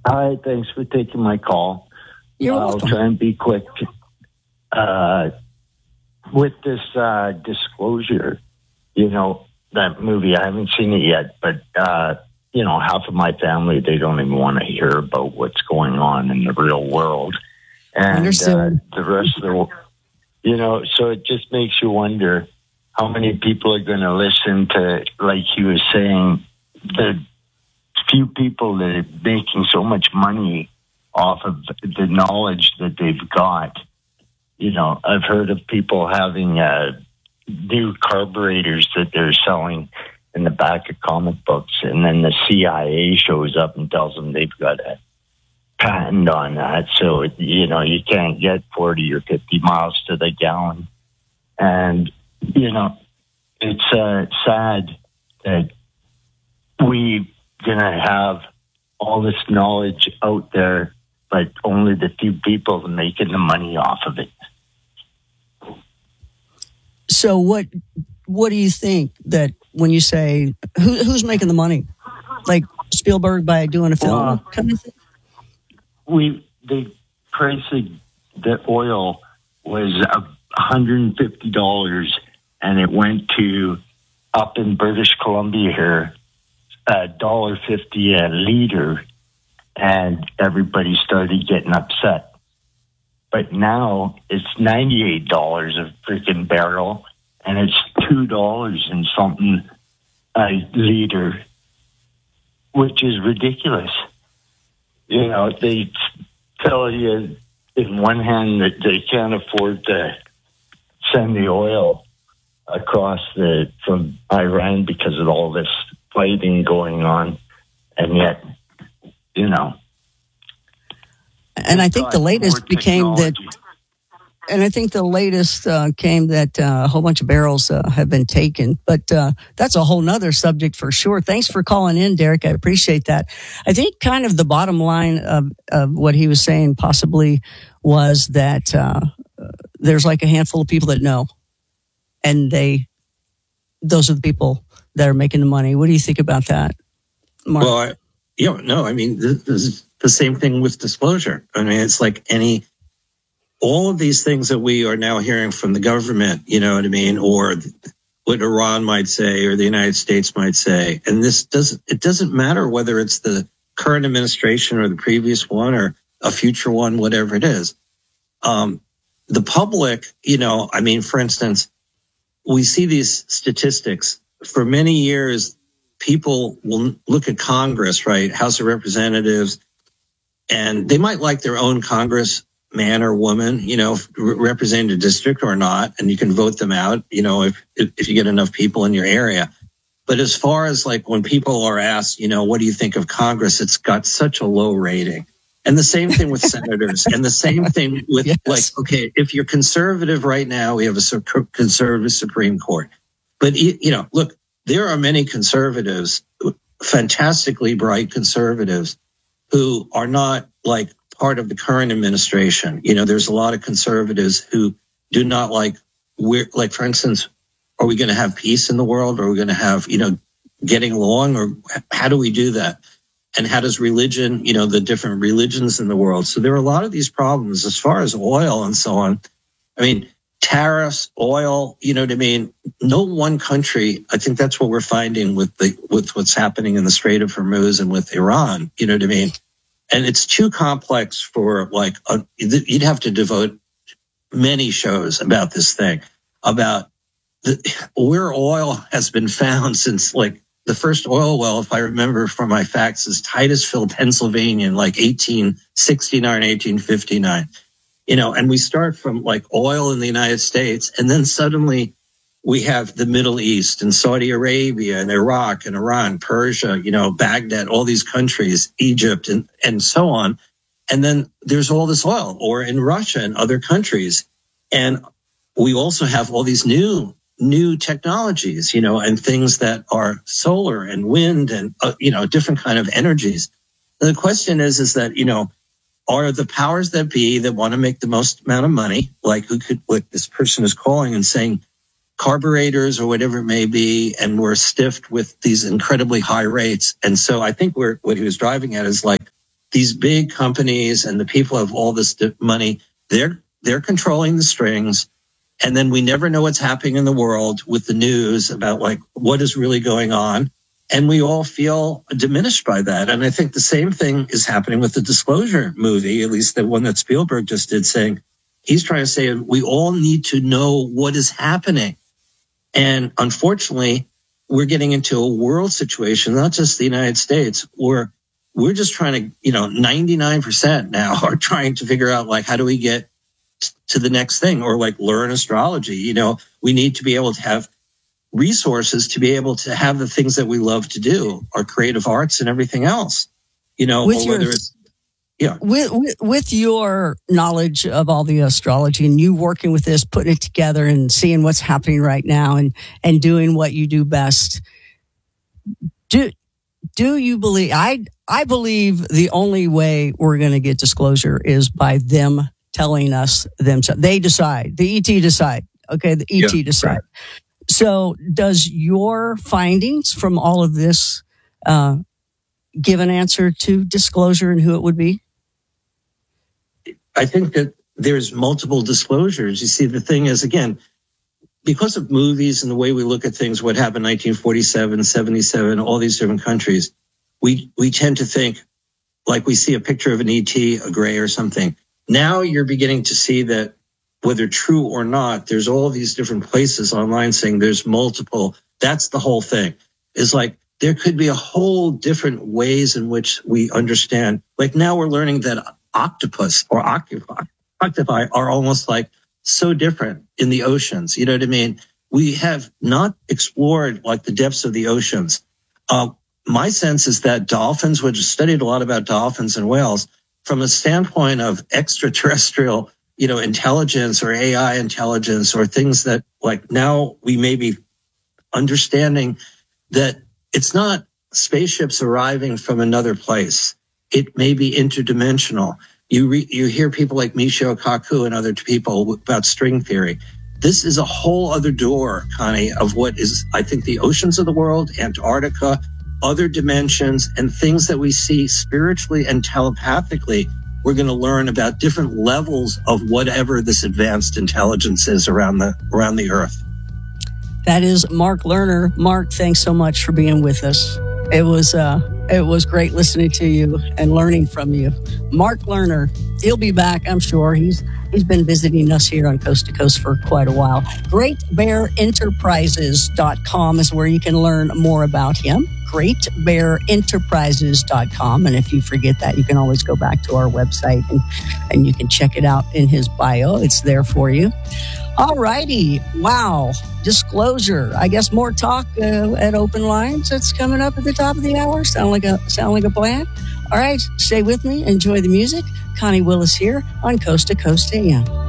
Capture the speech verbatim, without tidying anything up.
Hi, thanks for taking my call. You're I'll welcome. try and be quick. Uh, with this uh, disclosure, you know, that movie, I haven't seen it yet, but, uh, you know, half of my family, they don't even want to hear about what's going on in the real world. And uh, the rest of the, you know, so it just makes you wonder how many people are going to listen to, like he was saying, the few people that are making so much money off of the knowledge that they've got. You know, I've heard of people having uh, new carburetors that they're selling in the back of comic books, and then the C I A shows up and tells them they've got a patent on that. So, you know, you can't get forty or fifty miles to the gallon. And, you know, it's uh, sad that we going to have all this knowledge out there, but only the few people making the money off of it. So what what do you think that when you say, who, who's making the money? Like Spielberg by doing a film Well, kind of thing? We, the price of the oil was one hundred fifty dollars, and it went to, up in British Columbia here, one dollar fifty a liter, and everybody started getting upset. But now it's ninety-eight dollars a freaking barrel, and it's two dollars and something a liter, which is ridiculous. You know, they tell you in one hand that they can't afford to send the oil across the from Iran because of all this fighting going on, and yet, you know. And I think the latest became that, and I think the latest uh, came that uh, a whole bunch of barrels uh, have been taken. But uh, that's a whole nother subject for sure. Thanks for calling in, Derek. I appreciate that. I think kind of the bottom line of, of what he was saying possibly was that uh, there's like a handful of people that know, and they, those are the people that are making the money. What do you think about that, Mark? Well, I, you know, no, I mean, this is the same thing with disclosure. I mean, it's like any, all of these things that we are now hearing from the government, you know what I mean? Or what Iran might say, or the United States might say. And this doesn't, it doesn't matter whether it's the current administration or the previous one or a future one, whatever it is. Um, the public, you know, I mean, for instance, we see these statistics for many years. People will look at Congress, right? House of Representatives, and they might like their own congressman or woman, you know, representing a district or not, and you can vote them out, you know, if if you get enough people in your area. But as far as like when people are asked, you know, what do you think of Congress? It's got such a low rating. And the same thing with senators, and the same thing with yes. like, okay, if you're conservative right now, we have a conservative Supreme Court. But, you know, look, there are many conservatives, fantastically bright conservatives, who are not like part of the current administration. You know, there's a lot of conservatives who do not like, we're like, for instance, are we going to have peace in the world? Or are we going to have, you know, getting along? Or how do we do that? And how does religion, you know, the different religions in the world? So there are a lot of these problems as far as oil and so on. I mean, tariffs, oil, you know what I mean? No one country, I think that's what we're finding with the with what's happening in the Strait of Hormuz and with Iran, you know what I mean? And it's too complex for like, a, you'd have to devote many shows about this thing, about the, where oil has been found since like the first oil well, if I remember from my facts, is Titusville, Pennsylvania in like eighteen sixty-nine, eighteen fifty-nine. You know, and we start from like oil in the United States, and then suddenly we have the Middle East and Saudi Arabia and Iraq and Iran, Persia, you know, Baghdad, all these countries, Egypt and, and so on. And then there's all this oil, or in Russia and other countries. And we also have all these new, new technologies, you know, and things that are solar and wind and, uh, you know, different kind of energies. And the question is, is that, you know, are the powers that be that want to make the most amount of money, like who could, what this person is calling and saying, carburetors or whatever it may be, and we're stiffed with these incredibly high rates. And so I think we're, what he was driving at is like, these big companies and the people have all this money. They're they're controlling the strings, and then we never know what's happening in the world with the news about like what is really going on, and we all feel diminished by that. And I think the same thing is happening with the Disclosure movie, at least the one that Spielberg just did, saying he's trying to say we all need to know what is happening. And unfortunately, we're getting into a world situation, not just the United States, where we're just trying to, you know, ninety-nine percent now are trying to figure out, like, how do we get to the next thing, or like learn astrology? You know, we need to be able to have resources to be able to have the things that we love to do, our creative arts and everything else, you know, with or your, whether it's, yeah. With, with, with your knowledge of all the astrology and you working with this, putting it together and seeing what's happening right now and, and doing what you do best, do, do you believe, I, I believe the only way we're going to get disclosure is by them telling us themselves. They decide, the E T decide. Okay. The E T yeah, decide. Right. So does your findings from all of this, uh, give an answer to disclosure and who it would be? I think that there's multiple disclosures. You see, the thing is, again, because of movies and the way we look at things, what happened in nineteen forty-seven, seventy-seven, all these different countries, we, we tend to think like we see a picture of an E T, a gray or something. Now you're beginning to see that whether true or not, there's all these different places online saying there's multiple. That's the whole thing. Is like there could be a whole different ways in which we understand. Like now we're learning that octopus or octopi, octopi are almost like so different in the oceans. You know what I mean? We have not explored like the depths of the oceans. Uh, my sense is that dolphins, which studied a lot about dolphins and whales, from a standpoint of extraterrestrial, you know, intelligence or A I intelligence or things that like now we may be understanding that it's not spaceships arriving from another place. It may be interdimensional. You re, you hear people like Michio Kaku and other people about string theory. This is a whole other door, Connie, of what is, I think, the oceans of the world, Antarctica, other dimensions, and things that we see spiritually and telepathically. We're going to learn about different levels of whatever this advanced intelligence is around the around the earth. That is Mark Lerner. Mark, thanks so much for being with us. It was uh, it was great listening to you and learning from you. Mark Lerner, he'll be back, I'm sure. He's he's been visiting us here on Coast to Coast for quite a while. Great Bear Enterprises dot com is where you can learn more about him. Great Bear Enterprises dot com. And if you forget that, you can always go back to our website and, and you can check it out in his bio. It's there for you. All righty. Wow. Disclosure. I guess more talk uh, at Open Lines. That's coming up at the top of the hour. Sound like a sound like a plan? All right. Stay with me. Enjoy the music. Connie Willis here on Coast to Coast A M.